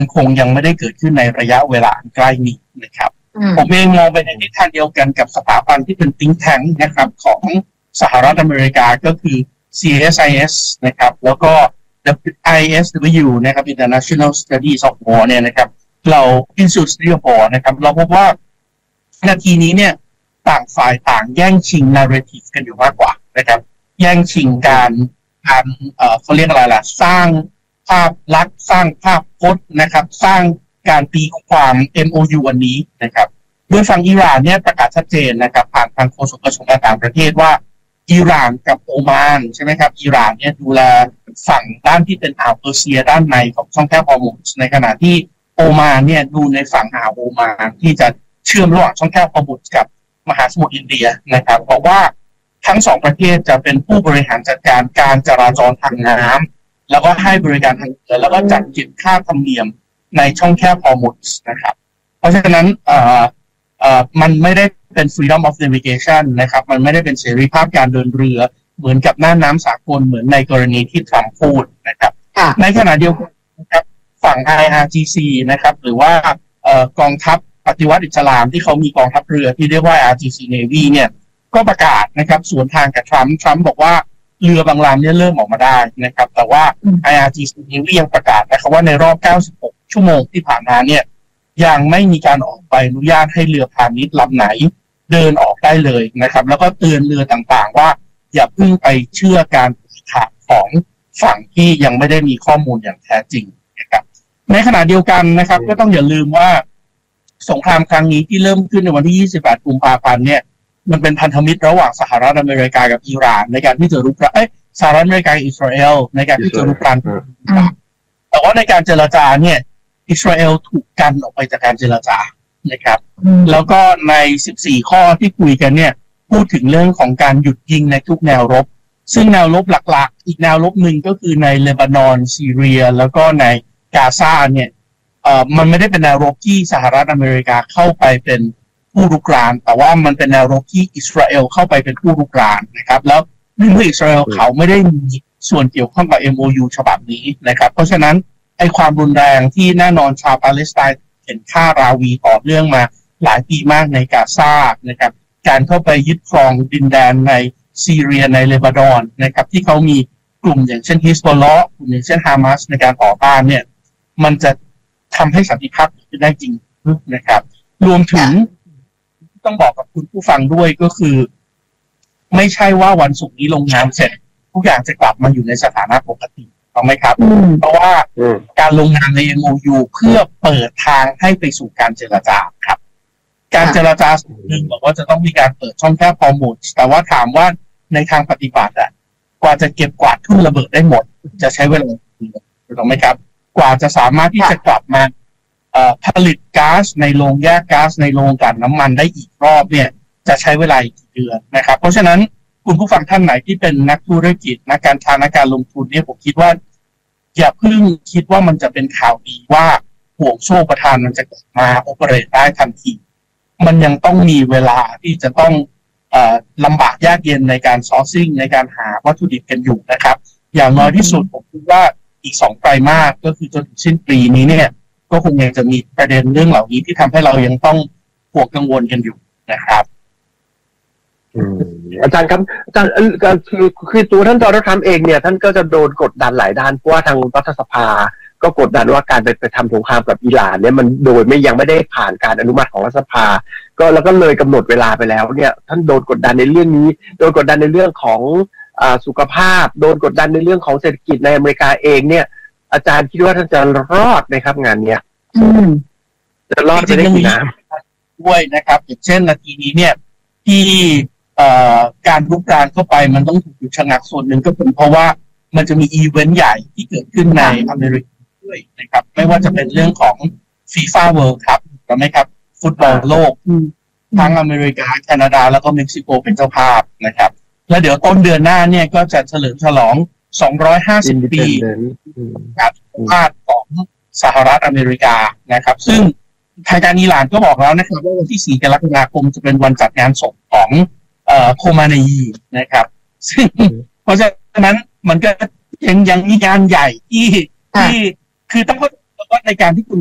คงยังไม่ได้เกิดขึ้นในระยะเวลาใกล้นี้นะครับผมเองมองไปในทิศทางเดียวกันกับสถาบันที่เป็น think tank นะครับของสหรัฐอเมริกาก็คือ CSIS นะครับแล้วก็ ISW นะครับ International Studies of War เนี่ยนะครับเรา Institute Study of War นะครับเราพบว่านาทีนี้เนี่ยต่างฝ่ายต่างแย่งชิง narrative กันอยู่มากกว่านะครับแย่งชิงการเขาเรียกอะไรล่ะสร้างภาพลักษณ์สร้างภาพพจน์นะครับสร้างการตีความ MOU อันนี้นะครับโดยฝั่งอิหร่านเนี่ยประกาศชัดเจนนะครับผ่านทางโฆษกกระทรวงการต่างประเทศว่าอิหร่านกับโอมานใช่ไหมครับอิหร่านเนี่ยดูแลฝั่งด้านที่เป็นอ่าวเปอร์เซียด้านในของช่องแคบฮอร์มุซในขณะที่โอมานเนี่ยดูในฝั่งอ่าวโอมานที่จะเชื่อมระหว่างช่องแคบฮอร์มุซกับมหาสมุทรอินเดียนะครับบอกว่าทั้งสองประเทศจะเป็นผู้บริหารจัดการการจราจรทางน้ำแล้วก็ให้บริการทางเรือแล้วก็จัดเก็บค่าธรรมเนียมในช่องแคบฮอร์มุซนะครับเพราะฉะนั้นมันไม่ได้เป็น freedom of navigation นะครับมันไม่ได้เป็นเสรีภาพการเดินเรือเหมือนกับน่านน้ำสากลเหมือนในกรณีที่ทรัมป์พูดนะครับในขณะเดียวกันนะครับฝั่ง IRGC นะครับหรือว่ากองทัพปฏิวัติอิสลามที่เขามีกองทัพเรือที่เรียกว่า IRGC Navy เนี่ยก็ประกาศนะครับสวนทางกับทรัมป์บอกว่าเรือบางลำเนี่ยเริ่มออกมาได้นะครับแต่ว่า IRGC Navy ยังประกาศนะครับว่าในรอบ96ชั่วโมงที่ผ่านมาเนี่ยยังไม่มีการออกใบอนุญาตให้เรือพาณิชย์ลำไหนเดินออกได้เลยนะครับแล้วก็เตือนเรือต่างๆว่าอย่าเพิ่งไปเชื่อการข่าวของฝั่งที่ยังไม่ได้มีข้อมูลอย่างแท้จริงนะครับในขณะเดียวกันนะครับก็ต้องอย่าลืมว่าสงครามครั้งนี้ที่เริ่มขึ้นในวันที่28กุมภาพันธ์เนี่ยมันเป็นพันธมิตรระหว่างสหรัฐอเมริกากับอิหร่านในการที่จะรุกรานสหรัฐอเมริกากับอิสราเอลในการที่จะรุกรานแต่ว่าในการเจรจาเนี่ยอิสราเอลถูกกันออกไปจากการเจรจานะครับแล้วก็ใน14ข้อที่คุยกันเนี่ยพูดถึงเรื่องของการหยุดยิงในทุกแนวรบซึ่งแนวรบหลักๆอีกแนวรบหนึ่งก็คือในเลบานอนซีเรียแล้วก็ในกาซาเนี่ยมันไม่ได้เป็นแนวรบที่สหรัฐอเมริกาเข้าไปเป็นผู้รุกรานแต่ว่ามันเป็นแนวรบที่อิสราเอลเข้าไปเป็นผู้รุกรานนะครับแล้วเนื่องจากอิสราเอลเขาไม่ได้มีส่วนเกี่ยวข้องกับ MOU ฉบับนี้นะครับเพราะฉะนั้นไอ้ความรุนแรงที่แน่นอนชาวปาเลสไตน์เห็นฆ่าราวีต่อเนื่องมาหลายปีมากในกาซานะครับการเข้าไปยึดครองดินแดนในซีเรียในเลบานอนนะครับที่เขามีกลุ่มอย่างเช่นฮิสบอลเลาะห์กลุ่มอย่างเช่นฮามาสในการต่อต้านเนี่ยมันจะทำให้สันติภาพเกิดขึ้นได้จริงนะครับรวมถึงต้องบอกกับคุณผู้ฟังด้วยก็คือไม่ใช่ว่าวันศุกร์นี้ลงนามเสร็จทุกอย่างจะกลับมาอยู่ในสถานะปกติถูกไหมครับเพราะว่าการลงนามใน MOU เพื่อเปิดทางให้ไปสู่การเจรจาครับการเจรจาส่วนหนึ่งบอกว่าจะต้องมีการเปิดช่องแคบฮอร์มุซแต่ว่าถามว่าในทางปฏิบัติกว่าจะเก็บกวาดทุ่นระเบิดได้หมดจะใช้เวลาถูกไหมครับกว่าจะสามารถที่จะกลับมาผลิตก๊าซในโรงแยกก๊าซในโรงกลั่นน้ำมันได้อีกรอบเนี่ยจะใช้เวลาอีกกี่เดือนนะครับเพราะฉะนั้นคุณผู้ฟังท่านไหนที่เป็นนักธุรกิจนักการค้านักการลงทุนเนี่ยผมคิดว่าอย่าเพิ่งคิดว่ามันจะเป็นข่าวดีว่าห่วงโซ่ประทานมันจะกลับมาโอเปเรตได้ทันทีมันยังต้องมีเวลาที่จะต้องลำบากยากเย็นในการซอร์ซิ่งในการหาวัตถุดิบกันอยู่นะครับอย่างน้อยที่สุดผมคิดว่าอีก2ไตรมาสก็คือจนถึงสิ้นปีนี้เนี่ยก็คงยังจะมีประเด็นเรื่องเหล่านี้ที่ทำให้เรายังต้องห่วงกังวลกันอยู่นะครับอาจารย์ครับอาจารย์คือตัวท่านโดนัลด์ทรัมป์เองเนี่ยท่านก็จะโดนกดดันหลายด้านเพราะว่าทางรัฐสภาก็กดดันว่าการไปทำสงครามกับอิหร่านเนี่ยมันโดยยังไม่ได้ผ่านการอนุมัติของรัฐสภาก็แล้วก็เลยกำหนดเวลาไปแล้วเนี่ยท่านโดนกดดันในเรื่องนี้โดนกดดันในเรื่องของสุขภาพโดนกดดันในเรื่องของเศรษฐกิจในอเมริกาเองเนี่ยอาจารย์คิดว่าท่านจะรอดไหมครับงานเนี้ยจะรอดไปได้กี่น้ำด้วยนะครับอย่างเช่นนาทีนี้เนี่ยที่การรุกรานเข้าไปมันต้องถูกหยุดชะงักส่วนหนึ่งก็เป็นเพราะว่ามันจะมีอีเวนต์ใหญ่ที่เกิดขึ้นในอเมริกาด้วยนะครับไม่ว่าจะเป็นเรื่องของ FIFA World Cup ใช่ไหมครับฟุตบอลโลกทั้งอเมริกาแคนาดาแล้วก็เม็กซิโกเป็นเจ้าภาพนะครับแล้วเดี๋ยวต้นเดือนหน้าเนี่ยก็จะเฉลิมฉลอง250 ปีการพาดของสหรัฐอเมริกานะครับซึ่งทางการอิหร่านก็บอกแล้วนะครับว่าวันที่4 กรกฎาคมจะเป็นวันจัดงานศพของโคมาเนยีนะครับซึ่งเพราะฉะนั้นมันก็ยังมีงานใหญ่ที่คือต้องว่าในการที่คุณ